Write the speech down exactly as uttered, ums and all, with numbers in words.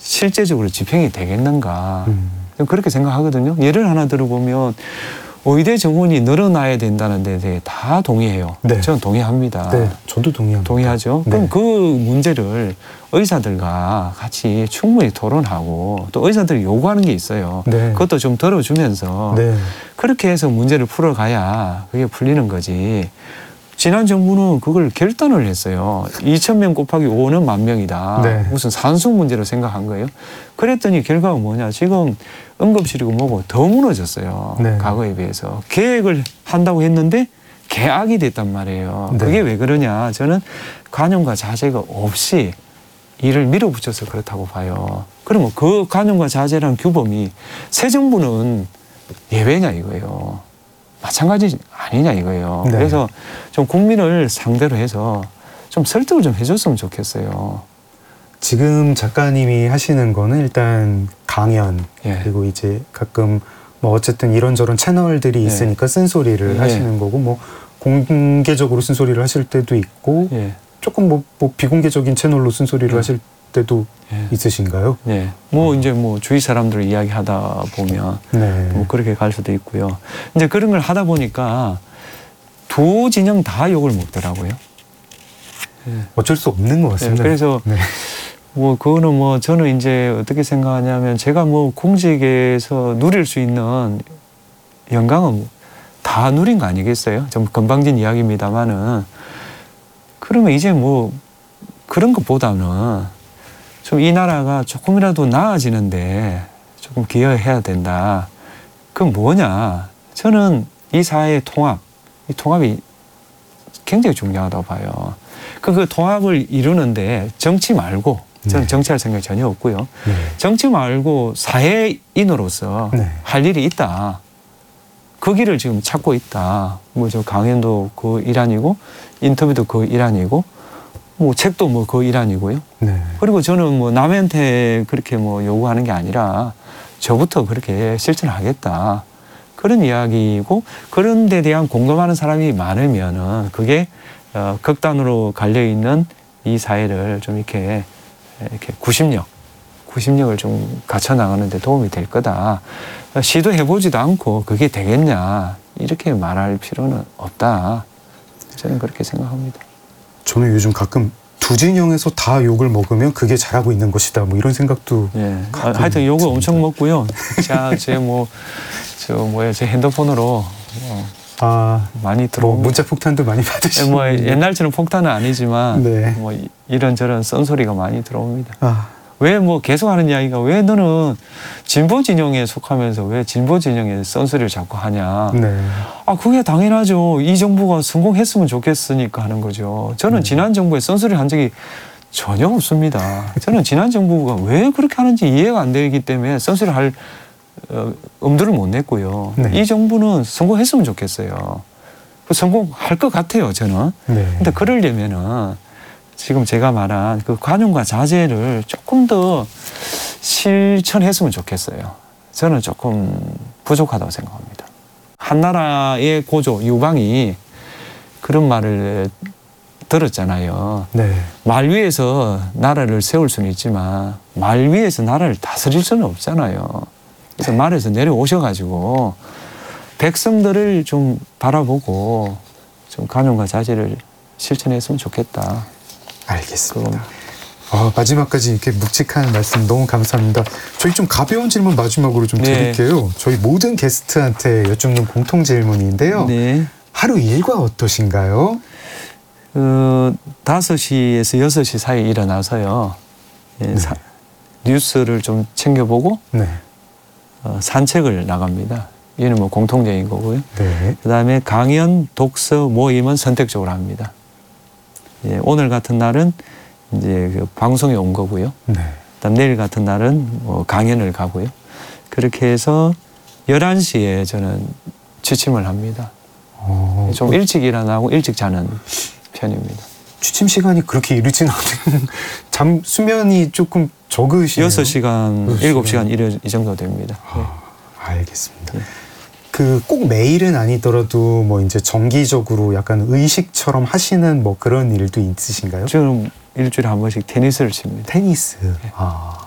실제적으로 집행이 되겠는가. 음. 그렇게 생각하거든요. 예를 하나 들어보면 의대 정원이 늘어나야 된다는 데 대해 다 동의해요. 네. 저는 동의합니다. 네, 저도 동의합니다. 동의하죠. 네. 그럼 그 문제를 의사들과 같이 충분히 토론하고 또 의사들이 요구하는 게 있어요. 네. 그것도 좀 들어주면서 네. 그렇게 해서 문제를 풀어가야 그게 풀리는 거지. 지난 정부는 그걸 결단을 했어요. 이천 명 곱하기 오는 만 명이다. 네. 무슨 산수 문제로 생각한 거예요. 그랬더니 결과가 뭐냐. 지금 응급실이고 뭐고 더 무너졌어요. 네. 과거에 비해서. 계획을 한다고 했는데 개악이 됐단 말이에요. 네. 그게 왜 그러냐. 저는 관용과 자제가 없이 일을 밀어붙여서 그렇다고 봐요. 그러면 그 관용과 자제라는 규범이 새 정부는 예외냐 이거예요. 마찬가지 아니냐 이거예요. 네. 그래서 좀 국민을 상대로 해서 좀 설득을 좀 해줬으면 좋겠어요. 지금 작가님이 하시는 거는 일단 강연, 예. 그리고 이제 가끔 뭐 어쨌든 이런저런 채널들이 예. 있으니까 쓴소리를 예. 하시는 거고, 뭐 공개적으로 쓴소리를 하실 때도 있고, 예. 조금 뭐, 뭐 비공개적인 채널로 쓴소리를 예. 하실 때도 예. 있으신가요? 예. 뭐 이제 뭐 주위 사람들 이야기하다 보면 네. 뭐 그렇게 갈 수도 있고요. 이제 그런 걸 하다 보니까 두 진영 다 욕을 먹더라고요. 예. 어쩔 수 없는 것 예. 같습니다. 그래서 네. 뭐 그거는 뭐 저는 이제 어떻게 생각하냐면 제가 뭐 공직에서 누릴 수 있는 영광은 다 누린 거 아니겠어요? 좀 건방진 이야기입니다만은 그러면 이제 뭐 그런 것보다는 좀 이 나라가 조금이라도 나아지는데 조금 기여해야 된다. 그건 뭐냐? 저는 이 사회의 통합, 이 통합이 굉장히 중요하다고 봐요. 그, 그 통합을 이루는데 정치 말고 저는 네. 정치할 생각이 전혀 없고요. 네. 정치 말고 사회인으로서 네. 할 일이 있다. 그 길을 지금 찾고 있다. 뭐 저 강연도 그 일환이고 인터뷰도 그 일환이고 뭐 책도 뭐 그 일환이고요. 네. 그리고 저는 뭐 남한테 그렇게 뭐 요구하는 게 아니라 저부터 그렇게 실천하겠다. 그런 이야기고 그런 데 대한 공감하는 사람이 많으면은 그게 어, 극단으로 갈려 있는 이 사회를 좀 이렇게 이렇게 구심력, 구심력을 좀 갖춰 나가는 데 도움이 될 거다. 시도해 보지도 않고 그게 되겠냐 이렇게 말할 필요는 없다. 저는 그렇게 생각합니다. 저는 요즘 가끔 두 진영에서 다 욕을 먹으면 그게 잘하고 있는 것이다. 뭐 이런 생각도. 예. 아, 하여튼 욕을 엄청 먹고요. 자, 제 뭐, 저 뭐야, 제 핸드폰으로 뭐 아, 많이 뭐 들어오고. 문자 폭탄도 많이 받으시고. 뭐 옛날처럼 폭탄은 아니지만 네. 뭐 이런저런 썬소리가 많이 들어옵니다. 아, 왜 뭐 계속 하는 이야기가 왜 너는 진보 진영에 속하면서 왜 진보 진영에 썬소리를 자꾸 하냐. 네. 아, 그게 당연하죠. 이 정부가 성공했으면 좋겠으니까 하는 거죠. 저는 네. 지난 정부에 썬소리를 한 적이 전혀 없습니다. 저는 지난 정부가 왜 그렇게 하는지 이해가 안 되기 때문에 썬소리를 할 어, 엄두를 못 냈고요. 네. 이 정부는 성공했으면 좋겠어요. 그 성공할 것 같아요, 저는. 네. 근데 그러려면은 지금 제가 말한 그 관용과 자제를 조금 더 실천했으면 좋겠어요. 저는 조금 부족하다고 생각합니다. 한나라의 고조 유방이 그런 말을 들었잖아요. 네. 말 위에서 나라를 세울 수는 있지만 말 위에서 나라를 다스릴 수는 없잖아요. 그래서 말에서 내려오셔가지고 백성들을 좀 바라보고 좀 관용과 자제를 실천했으면 좋겠다. 알겠습니다. 아, 마지막까지 이렇게 묵직한 말씀 너무 감사합니다. 저희 좀 가벼운 질문 마지막으로 좀 네. 드릴게요. 저희 모든 게스트한테 여쭙는 공통 질문인데요. 네. 하루 일과 어떠신가요? 그 다섯 시에서 여섯 시 사이에 일어나서요. 예, 네. 사, 뉴스를 좀 챙겨보고 네. 어, 산책을 나갑니다. 이는 뭐 공통적인 거고요. 네. 그다음에 강연, 독서, 모임은 선택적으로 합니다. 예, 오늘 같은 날은 이제 그 방송에 온 거고요. 네. 그다음 내일 같은 날은 뭐 강연을 가고요. 그렇게 해서 열한 시에 저는 취침을 합니다. 어, 좀 일찍 일어나고 일찍 자는 편입니다. 취침 시간이 그렇게 이르진 않은 잠 수면이 조금 적으시네요. 여섯 시간, 여섯 일곱 시간. 시간 이 정도 됩니다. 네. 아, 알겠습니다. 네. 그 꼭 매일은 아니더라도 뭐 이제 정기적으로 약간 의식처럼 하시는 뭐 그런 일도 있으신가요? 저는 일주일에 한 번씩 테니스를 칩니다. 테니스. 네. 아,